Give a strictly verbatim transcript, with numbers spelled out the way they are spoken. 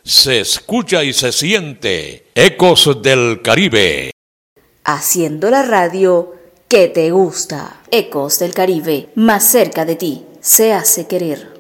se escucha y se siente. Ecos del Caribe. Haciendo la radio que te gusta. Ecos del Caribe, más cerca de ti, se hace querer.